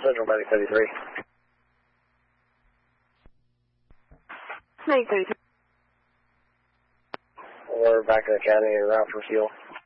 Central Medic 33. Medic 33. We're back in the county en route for fuel.